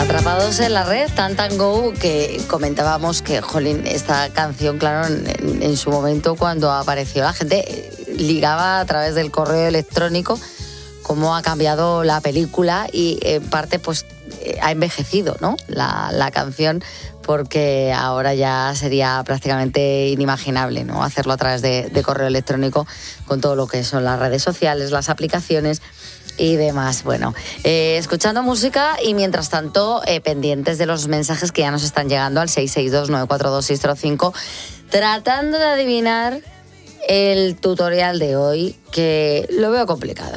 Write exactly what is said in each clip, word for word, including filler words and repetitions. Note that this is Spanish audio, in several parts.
Atrapados en la red, Tan Tan Go, que comentábamos que, jolín, esta canción, claro, en, en su momento cuando apareció, la gente ligaba a través del correo electrónico cómo ha cambiado la película y en parte pues ha envejecido, ¿no? La, la canción, porque ahora ya sería prácticamente inimaginable, ¿no? Hacerlo a través de, de correo electrónico con todo lo que son las redes sociales, las aplicaciones y demás. Bueno, eh, escuchando música y mientras tanto eh, pendientes de los mensajes que ya nos están llegando al seis seis dos, nueve cuatro dos, seis cero cinco, tratando de adivinar el tutorial de hoy, que lo veo complicado.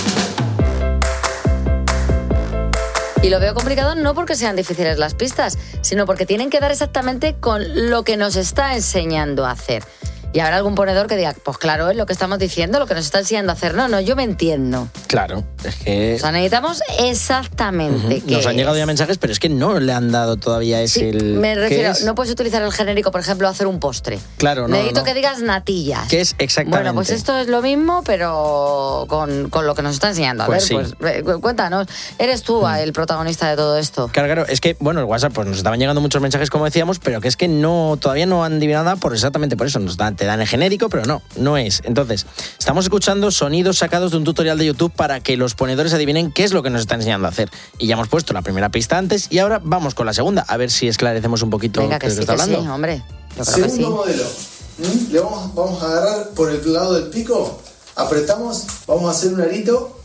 Y lo veo complicado no porque sean difíciles las pistas, sino porque tienen que dar exactamente con lo que nos está enseñando a hacer. Y habrá algún ponedor que diga, pues claro, es lo que estamos diciendo, lo que nos está enseñando a hacer. No, no, yo me entiendo. Claro, es que... O sea, necesitamos exactamente uh-huh. Nos han llegado ya mensajes, pero es que no le han dado todavía ese... Sí, el... me refiero, no puedes utilizar el genérico, por ejemplo, hacer un postre. Claro, no, Necesito no. que digas natillas. ¿Qué es exactamente? Bueno, pues esto es lo mismo, pero con, con lo que nos está enseñando. A pues ver, sí. pues cuéntanos, eres tú mm. el protagonista de todo esto. Claro, claro, es que, bueno, el WhatsApp, pues nos estaban llegando muchos mensajes, como decíamos, pero que es que no todavía no han adivinado nada por exactamente por eso. Nos dan, te dan el genérico, pero no, no es. Entonces, estamos escuchando sonidos sacados de un tutorial de YouTube para que los ponedores adivinen qué es lo que nos está enseñando a hacer. Y ya hemos puesto la primera pista antes y ahora vamos con la segunda, a ver si esclarecemos un poquito Venga, que de sí, lo que está que hablando. Sí, hombre. Yo creo Segundo que sí. modelo. ¿Mm? Le vamos, vamos a agarrar por el lado del pico, apretamos, vamos a hacer un arito,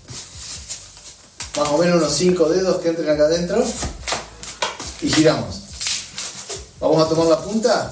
más o menos unos cinco dedos que entren acá adentro y giramos. Vamos a tomar la punta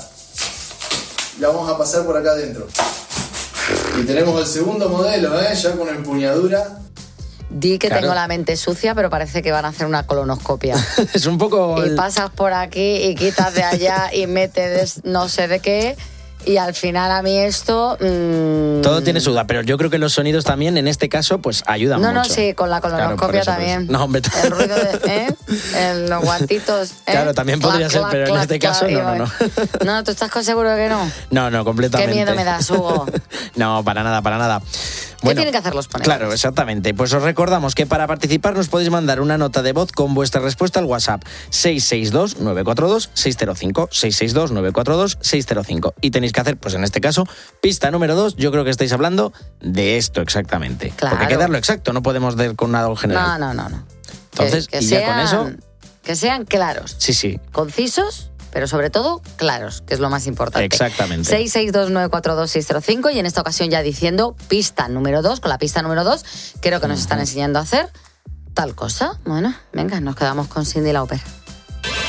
y la vamos a pasar por acá adentro. Y tenemos el segundo modelo, ¿eh? Ya con empuñadura. Di que Claro. tengo la mente sucia, pero parece que van a hacer una colonoscopia. Es un poco... Y el... pasas por aquí y quitas de allá y metes no sé de qué. Y al final a mí esto... Mmm... Todo tiene su duda, pero yo creo que los sonidos también, en este caso, pues ayudan no, mucho. No, no, sí, con la colonoscopia claro, también. No, hombre, el ruido de... ¿eh? El, los guantitos... ¿eh? Claro, también podría clac, ser, clac, pero clac, en este caso clac, no, no, no. No, ¿tú estás seguro de que no? No, no, completamente. Qué miedo me das, Hugo. No, para nada, para nada. ¿Qué Bueno, tienen que hacer los ponedores? Claro, exactamente. Pues os recordamos que para participar nos podéis mandar una nota de voz con vuestra respuesta al WhatsApp seis seis dos, nueve cuatro dos, seis cero cinco, seis seis dos, nueve cuatro dos, seis cero cinco. Y tenéis que hacer, pues en este caso, pista número dos. Yo creo que estáis hablando de esto exactamente. Claro. Porque hay que darlo exacto, no podemos dar con nada general. No, no, no, no. Entonces, que, que y sean, ya con eso... Que sean claros. Sí, sí. Concisos, pero sobre todo claros, que es lo más importante. Exactamente. seis seis dos, nueve cuatro dos, seis cero cinco y en esta ocasión ya diciendo pista número dos, con la pista número dos, creo que nos están enseñando a hacer tal cosa. Bueno, venga, nos quedamos con Cyndi Lauper.